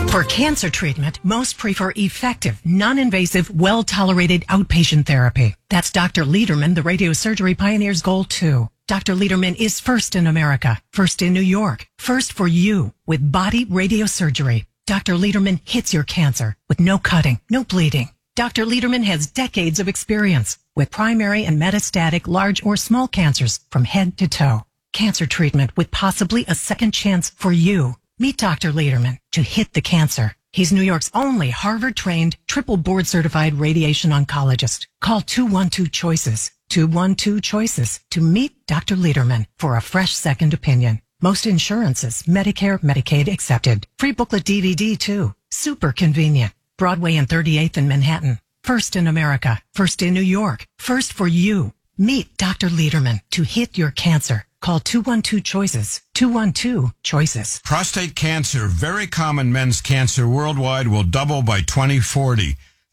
For cancer treatment, most prefer effective, non-invasive, well-tolerated outpatient therapy. That's Dr. Lederman, the radiosurgery pioneer's goal, too. Dr. Lederman is first in America, first in New York, first for you with body radiosurgery. Dr. Lederman hits your cancer with no cutting, no bleeding. Dr. Lederman has decades of experience with primary and metastatic large or small cancers from head to toe. Cancer treatment with possibly a second chance for you. Meet Dr. Lederman to hit the cancer. He's New York's only Harvard-trained, triple board-certified radiation oncologist. Call 212-CHOICES, 212-CHOICES to meet Dr. Lederman for a fresh second opinion. Most insurances, Medicare, Medicaid accepted. Free booklet DVD, too. Super convenient. Broadway and 38th in Manhattan. First in America. First in New York. First for you. Meet Dr. Lederman to hit your cancer. Call 212-CHOICES. 212-CHOICES. Prostate cancer, very common men's cancer worldwide, will double by 2040.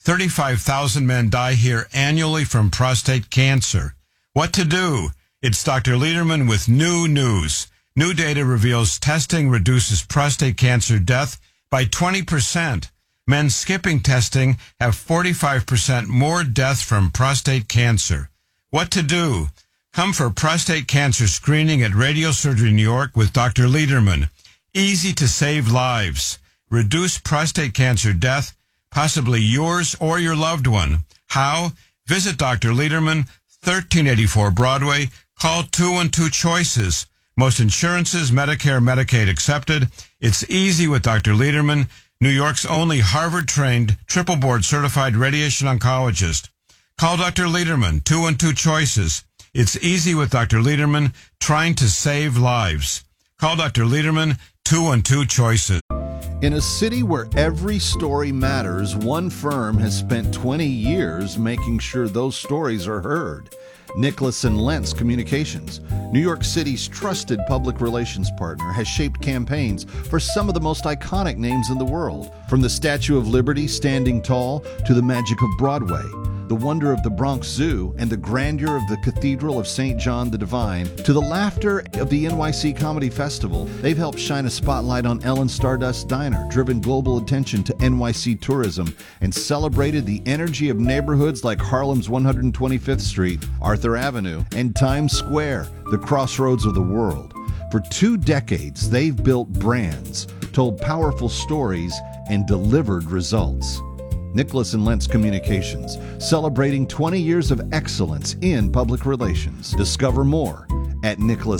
35,000 men die here annually from prostate cancer. What to do? It's Dr. Lederman with new news. New data reveals testing reduces prostate cancer death by 20%. Men skipping testing have 45% more death from prostate cancer. What to do? Come for prostate cancer screening at Radiosurgery New York with Dr. Lederman. Easy to save lives. Reduce prostate cancer death, possibly yours or your loved one. How? Visit Dr. Lederman, 1384 Broadway. Call 212-CHOICES. Most insurances, Medicare, Medicaid accepted. It's easy with Dr. Lederman, New York's only Harvard-trained, triple board-certified radiation oncologist. Call Dr. Lederman, 212-CHOICES. It's easy with Dr. Lederman, trying to save lives. Call Dr. Lederman, 212-CHOICES. In a city where every story matters, one firm has spent 20 years making sure those stories are heard. Nicholas and Lentz Communications, New York City's trusted public relations partner, has shaped campaigns for some of the most iconic names in the world. From the Statue of Liberty standing tall to the magic of Broadway, the wonder of the Bronx Zoo, and the grandeur of the Cathedral of St. John the Divine, to the laughter of the NYC Comedy Festival, they've helped shine a spotlight on Ellen Stardust's Diner, driven global attention to NYC tourism, and celebrated the energy of neighborhoods like Harlem's 125th Street, Arthur Avenue, and Times Square, the crossroads of the world. For 2 decades, they've built brands, told powerful stories, and delivered results. Nicholas and Lentz Communications, celebrating 20 years of excellence in public relations. Discover more at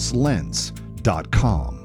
nicholaslentz.com.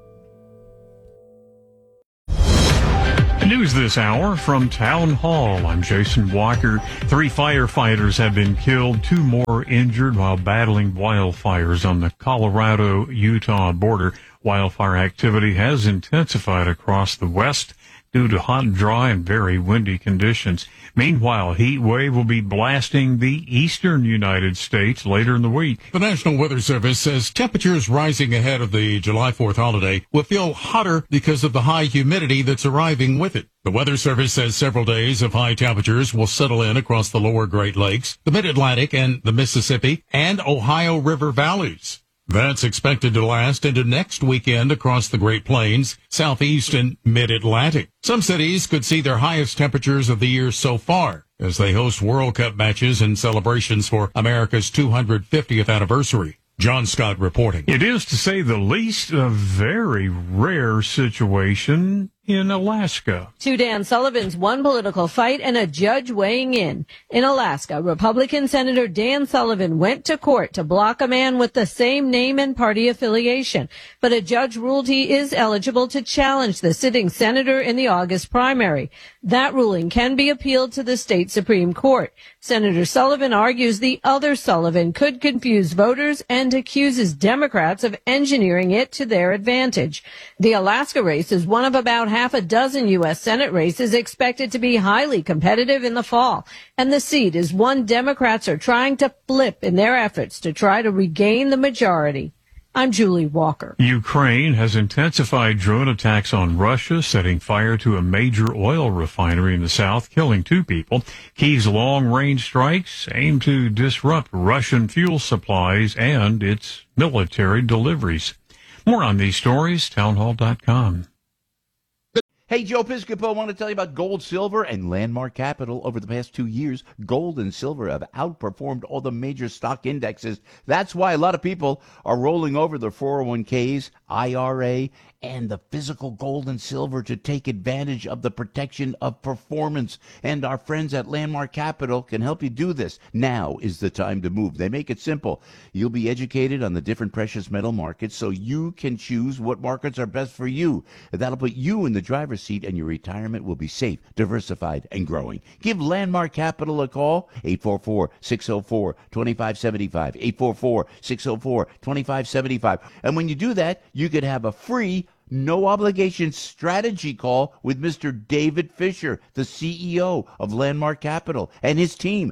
News this hour from Town Hall. I'm Jason Walker. 3 firefighters have been killed, 2 more injured while battling wildfires on the Colorado-Utah border. Wildfire activity has intensified across the west due to hot, dry, and very windy conditions. Meanwhile, heat wave will be blasting the eastern United States later in the week. The National Weather Service says temperatures rising ahead of the July 4th holiday will feel hotter because of the high humidity that's arriving with it. The Weather Service says several days of high temperatures will settle in across the lower Great Lakes, the Mid-Atlantic, and the Mississippi and Ohio River valleys. That's expected to last into next weekend across the Great Plains, Southeast, and Mid-Atlantic. Some cities could see their highest temperatures of the year so far as they host World Cup matches and celebrations for America's 250th anniversary. John Scott reporting. It is, to say the least, a very rare situation in Alaska. 2 Dan Sullivans, 1 political fight, and a judge weighing in. In Alaska, Republican Senator Dan Sullivan went to court to block a man with the same name and party affiliation. But a judge ruled he is eligible to challenge the sitting senator in the August primary. That ruling can be appealed to the state Supreme Court. Senator Sullivan argues the other Sullivan could confuse voters and accuses Democrats of engineering it to their advantage. The Alaska race is one of about half a dozen U.S. Senate races expected to be highly competitive in the fall, and the seat is one Democrats are trying to flip in their efforts to try to regain the majority. I'm Julie Walker. Ukraine has intensified drone attacks on Russia, setting fire to a major oil refinery in the south, killing 2 people. Kyiv's long-range strikes aim to disrupt Russian fuel supplies and its military deliveries. More on these stories, townhall.com. Hey, Joe Piscopo, I want to tell you about gold, silver, and Landmark Capital. Over the past 2 years, gold and silver have outperformed all the major stock indexes. That's why a lot of people are rolling over their 401ks, IRA, and the physical gold and silver to take advantage of the protection of performance. And our friends at Landmark Capital can help you do this. Now is the time to move. They make it simple. You'll be educated on the different precious metal markets so you can choose what markets are best for you. That'll put you in the driver's seat, and your retirement will be safe, diversified, and growing. Give Landmark Capital a call, 844-604-2575, 844-604-2575. And when you do that, you could have a free, no-obligation strategy call with Mr. David Fisher, the CEO of Landmark Capital, and his team,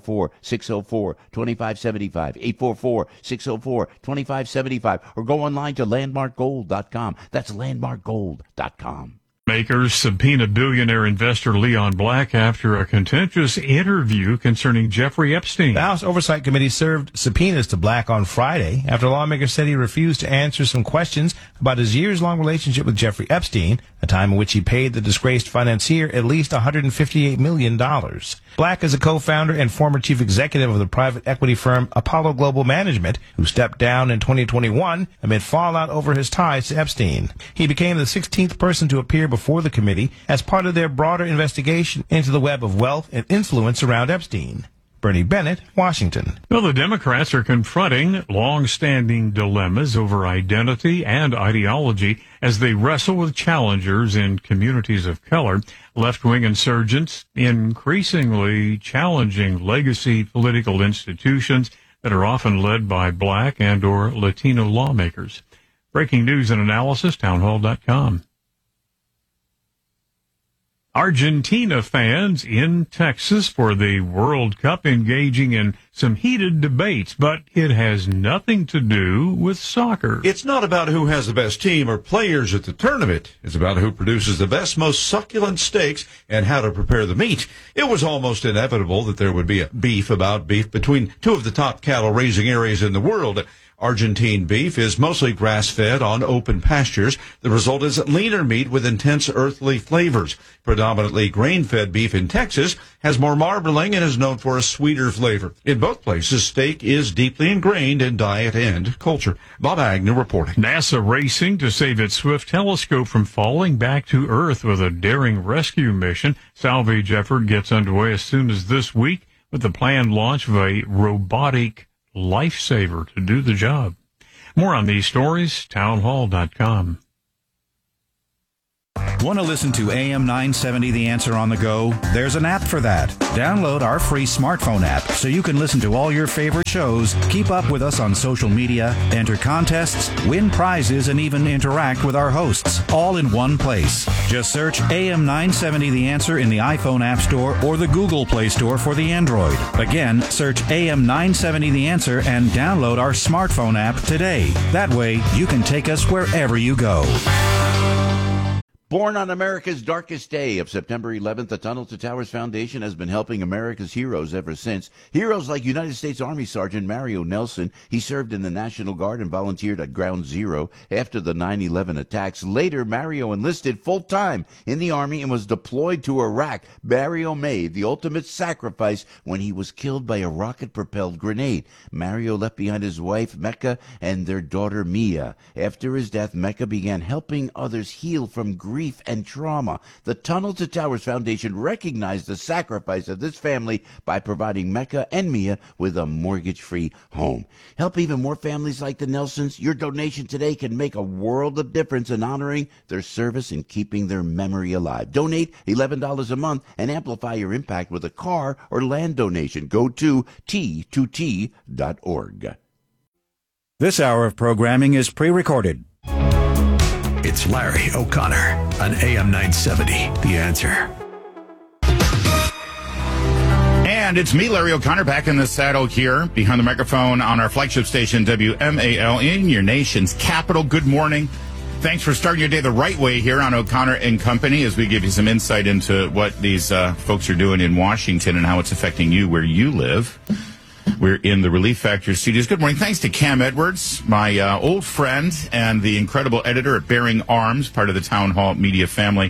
844-604-2575, 844-604-2575, or go online to landmarkgold.com. That's landmarkgold.com. Makers subpoena billionaire investor Leon Black after a contentious interview concerning Jeffrey Epstein. The House Oversight Committee served subpoenas to Black on Friday after lawmakers said he refused to answer some questions about his years-long relationship with Jeffrey Epstein, a time in which he paid the disgraced financier at least $158 million. Black is a co-founder and former chief executive of the private equity firm Apollo Global Management, who stepped down in 2021 amid fallout over his ties to Epstein. He became the 16th person to appear before the committee as part of their broader investigation into the web of wealth and influence around Epstein. Bernie Bennett, Washington. Well, the Democrats are confronting long-standing dilemmas over identity and ideology as they wrestle with challengers in communities of color. Left-wing insurgents increasingly challenging legacy political institutions that are often led by Black and or Latino lawmakers. Breaking news and analysis, townhall.com. Argentina fans in Texas for the World Cup engaging in some heated debates, but it has nothing to do with soccer. It's not about who has the best team or players at the tournament. It's about who produces the best, most succulent steaks and how to prepare the meat. It was almost inevitable that there would be a beef between two of the top cattle raising areas in the world. Argentine beef is mostly grass-fed on open pastures. The result is leaner meat with intense earthly flavors. Predominantly grain-fed beef in Texas has more marbling and is known for a sweeter flavor. In both places, steak is deeply ingrained in diet and culture. Bob Agnew reporting. NASA racing to save its Swift telescope from falling back to Earth with a daring rescue mission. Salvage effort gets underway as soon as this week with the planned launch of a robotic lifesaver to do the job. More on these stories, townhall.com. Want to listen to AM 970 The Answer on the go? There's an app for that. Download our free smartphone app so you can listen to all your favorite shows, keep up with us on social media, enter contests, win prizes, and even interact with our hosts, all in one place. Just search AM 970 The Answer in the iPhone App Store or the Google Play Store for the Android. Again, search AM 970 The Answer and download our smartphone app today. That way, you can take us wherever you go. Born on America's darkest day of September 11th, the Tunnel to Towers Foundation has been helping America's heroes ever since. Heroes like United States Army Sergeant Mario Nelson. He served in the National Guard and volunteered at Ground Zero after the 9/11 attacks. Later, Mario enlisted full-time in the Army and was deployed to Iraq. Mario made the ultimate sacrifice when he was killed by a rocket-propelled grenade. Mario left behind his wife, Mecca, and their daughter, Mia. After his death, Mecca began helping others heal from grief and trauma. The Tunnel to Towers Foundation recognized the sacrifice of this family by providing Mecca and Mia with a mortgage-free home. Help even more families like the Nelsons. Your donation today can make a world of difference in honoring their service and keeping their memory alive. Donate $11 a month and amplify your impact with a car or land donation. Go to T2T.org. This hour of programming is pre-recorded. It's Larry O'Connor on AM 970, The Answer. And it's me, Larry O'Connor, back in the saddle here behind the microphone on our flagship station, WMAL, in your nation's capital. Good morning. Thanks for starting your day the right way here on O'Connor and Company as we give you some insight into what these folks are doing in Washington and how it's affecting you where you live. We're in the Relief Factor studios. Good morning. Thanks to Cam Edwards, my old friend and the incredible editor at Bearing Arms, part of the Town Hall Media family.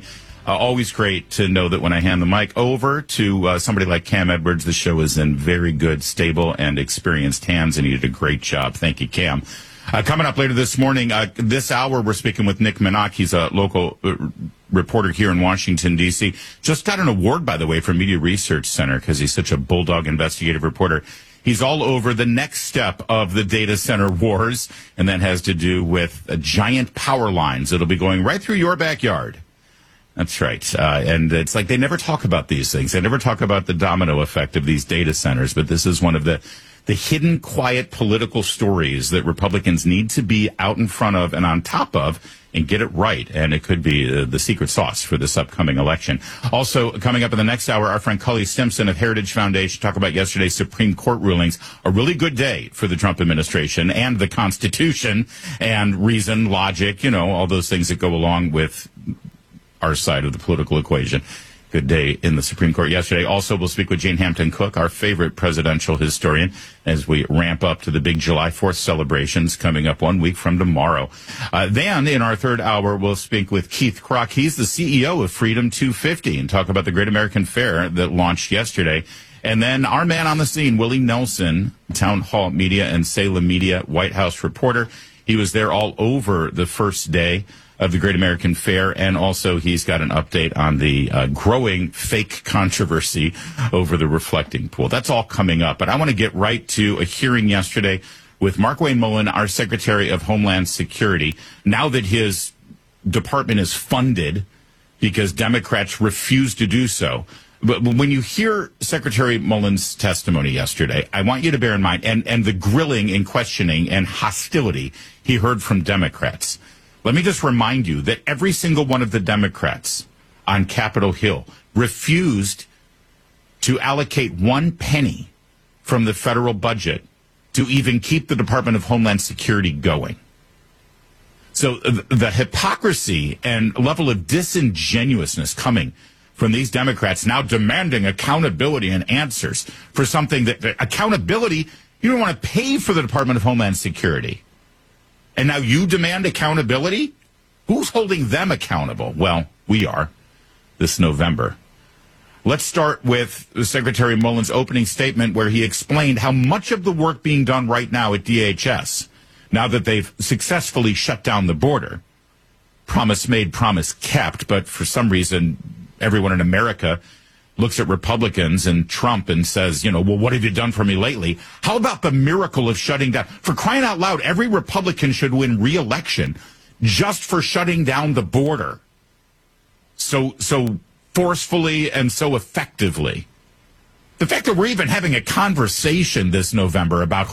Always great to know that when I hand the mic over to somebody like Cam Edwards, the show is in very good, stable, and experienced hands, and he did a great job. Thank you, Cam. Coming up later this morning, this hour, we're speaking with Nick Minock. He's a local reporter here in Washington, D.C. Just got an award, by the way, from Media Research Center because he's such a bulldog investigative reporter. He's all over the next step of the data center wars, and that has to do with giant power lines that'll be going right through your backyard. That's right. And it's like they never talk about these things. They never talk about the domino effect of these data centers. But this is one of the hidden, quiet political stories that Republicans need to be out in front of and on top of and get it right. And it could be the secret sauce for this upcoming election. Also, coming up in the next hour, our friend Cully Simpson of Heritage Foundation talk about yesterday's Supreme Court rulings. A really good day for the Trump administration and the Constitution and reason, logic, all those things that go along with our side of the political equation. Good day in the Supreme Court yesterday. Also, we'll speak with Jane Hampton Cook, our favorite presidential historian, as we ramp up to the big July 4th celebrations coming up 1 week from tomorrow. Then, in our third hour, we'll speak with Keith Krach. He's the CEO of Freedom 250 and talk about the Great American Fair that launched yesterday. And then our man on the scene, Willie Nelson, Town Hall Media and Salem Media White House reporter. He was there all over the first day of the Great American Fair, and also he's got an update on the growing fake controversy over the reflecting pool. That's all coming up, but I want to get right to a hearing yesterday with Markwayne Mullin, our Secretary of Homeland Security, now that his department is funded because Democrats refuse to do so. But when you hear Secretary Mullin's testimony yesterday, I want you to bear in mind, and the grilling and questioning and hostility he heard from Democrats. Let me just remind you that every single one of the Democrats on Capitol Hill refused to allocate 1 penny from the federal budget to even keep the Department of Homeland Security going. So the hypocrisy and level of disingenuousness coming from these Democrats now demanding accountability and answers for something that accountability, you don't want to pay for the Department of Homeland Security. And now you demand accountability? Who's holding them accountable? Well, we are this November. Let's start with Secretary Mullin's opening statement where he explained how much of the work being done right now at DHS, now that they've successfully shut down the border, promise made, promise kept, but for some reason everyone in America looks at Republicans and Trump and says, well, what have you done for me lately? How about the miracle of shutting down? For crying out loud, every Republican should win re-election just for shutting down the border so forcefully and so effectively. The fact that we're even having a conversation this November about